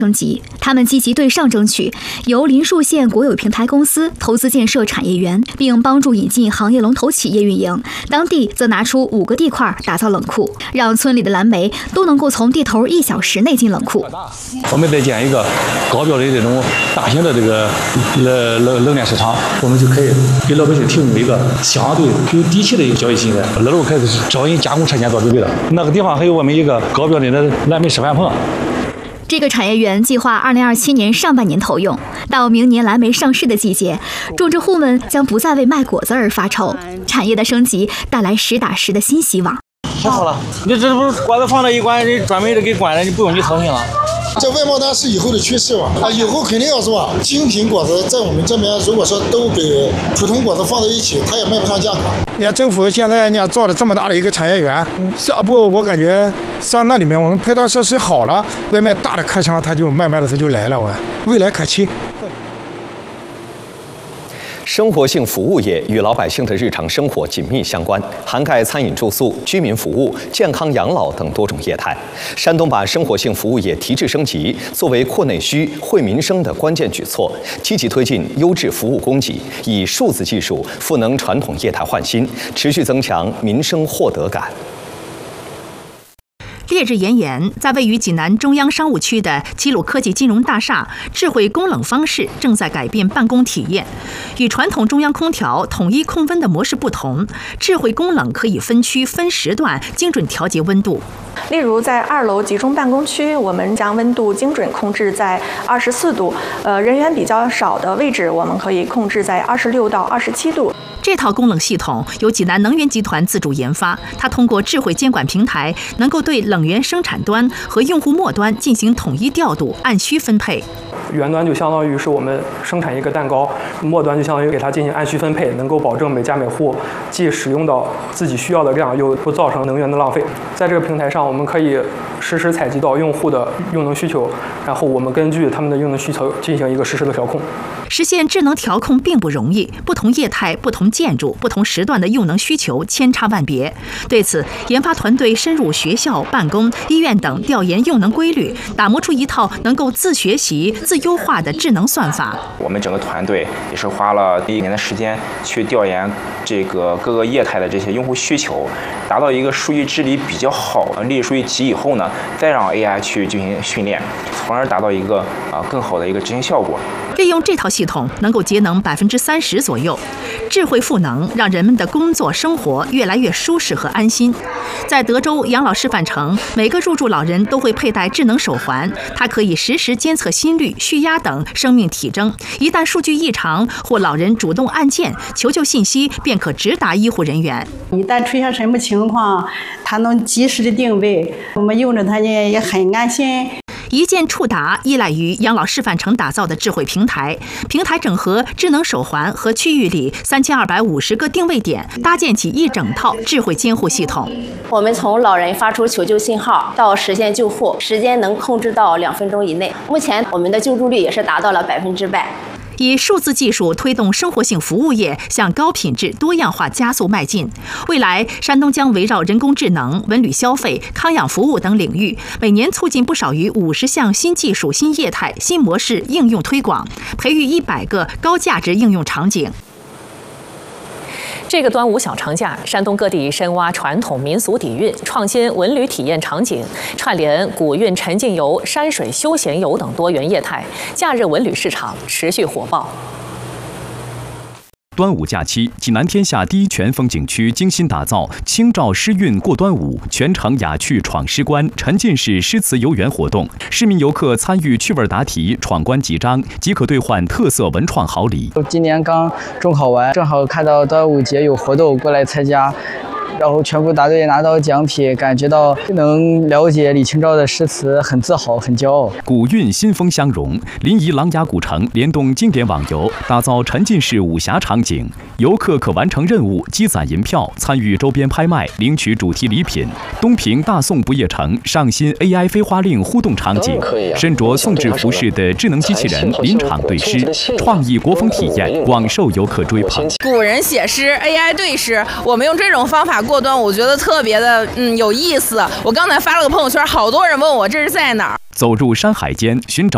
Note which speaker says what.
Speaker 1: 升级，他们积极对上争取，由林树县国有平台公司投资建设产业园，并帮助引进行业龙头企业运营。当地则拿出5个地块打造冷库，让村里的蓝莓都能够从地头1小时内进冷库。
Speaker 2: 我们再建一个高标的这种大型的这个冷链市场，我们就可以给老百姓提供一个相对有底气的一个交易形态。那时候开始招引加工车间做准备了，那个地方还有我们一个高标准的蓝莓示范棚。
Speaker 1: 这个产业园计划2027年上半年投用，到明年蓝莓上市的季节，种植户们将不再为卖果子而发愁。产业的升级带来实打实的新希望。
Speaker 3: 太好了，你这不是果子放在一关，人专门的给关了，你不用你操心了。
Speaker 4: 这外贸单是以后的趋势嘛？以后肯定要是吧，精品果子在我们这边，如果说都给普通果子放在一起，它也卖不上价格。
Speaker 5: 你看政府现在造了这么大的一个产业园，下步我感觉上那里面我们配套设施好了，外面大的客商它就慢慢的它就来了，未来可期。
Speaker 6: 生活性服务业与老百姓的日常生活紧密相关，涵盖餐饮住宿、居民服务、健康养老等多种业态。山东把生活性服务业提质升级作为扩内需、惠民生的关键举措，积极推进优质服务供给，以数字技术赋能传统业态焕新，持续增强民生获得感。
Speaker 7: 烈日炎炎，在位于济南中央商务区的齐鲁科技金融大厦，智慧供冷方式正在改变办公体验。与传统中央空调统一控温的模式不同，智慧供冷可以分区分时段精准调节温度。
Speaker 8: 例如，在2楼集中办公区，我们将温度精准控制在24度；人员比较少的位置，我们可以控制在26到27度。
Speaker 7: 这套供冷系统由济南能源集团自主研发，它通过智慧监管平台，能够对冷源生产端和用户末端进行统一调度，按需分配。
Speaker 9: 源端就相当于是我们生产一个蛋糕，末端就相当于给它进行按需分配，能够保证每家每户既使用到自己需要的量，又不造成能源的浪费。在这个平台上，我们可以实时采集到用户的用能需求，然后我们根据他们的用能需求进行一个实时的调控。
Speaker 7: 实现智能调控并不容易，不同业态、不同建筑、不同时段的用能需求千差万别。对此，研发团队深入学校、办公、医院等调研用能规律，打磨出一套能够自学习、自优化的智能算法。
Speaker 10: 我们整个团队也是花了1年的时间去调研这个各个业态的这些用户需求，达到一个数据治理比较好、立体数据集以后呢，再让 AI 去进行训练，从而达到一个更好的一个执行效果。
Speaker 7: 利用这套系统能够节能30%左右，智慧赋能让人们的工作生活越来越舒适和安心。在德州养老示范城，每个入住老人都会佩戴智能手环，它可以实时监测心率、血压等生命体征。一旦数据异常或老人主动按键求救信息，便可直达医护人员。
Speaker 11: 一旦出现什么情况，它能及时的定位，我们用着它呢也很安心。
Speaker 7: 一键触达依赖于养老示范城打造的智慧平台，平台整合智能手环和区域里3250个定位点，搭建起一整套智慧监护系统。
Speaker 12: 我们从老人发出求救信号到实现救护，时间能控制到2分钟以内。目前我们的救助率也是达到了100%。
Speaker 7: 以数字技术推动生活性服务业向高品质多样化加速迈进。未来，山东将围绕人工智能、文旅消费、康养服务等领域，每年促进不少于50项新技术、新业态、新模式应用推广，培育100个高价值应用场景。
Speaker 13: 这个端午小长假，山东各地深挖传统民俗底蕴，创新文旅体验场景，串联古韵沉浸游、山水休闲游等多元业态，假日文旅市场持续火爆。
Speaker 14: 端午假期，济南天下第一全风景区精心打造清照诗韵过端午，全程雅趣闯诗关，沉浸式诗词游园活动。市民游客参与趣味答题、闯关集章，即可兑换特色文创好礼。
Speaker 15: 今年刚中考完，正好看到端午节有活动，过来参加。然后全部答对，拿到奖品，感觉到能了解李清照的诗词，很自豪，很骄傲。
Speaker 14: 古韵新风相融，临沂琅琊古城联动经典网游，打造沉浸式武侠场景。游客可完成任务，积攒银票，参与周边拍卖，领取主题礼品。东平大宋不夜城上新 AI 飞花令互动场景，身着宋制服饰的智能机器人临场对诗，创意国风体验广受游客追捧。
Speaker 16: 古人写诗 ，AI 对诗，我们用这种方法过端午，我觉得特别的有意思。我刚才发了个朋友圈，好多人问我这是在哪儿。
Speaker 14: 走入山海间，寻找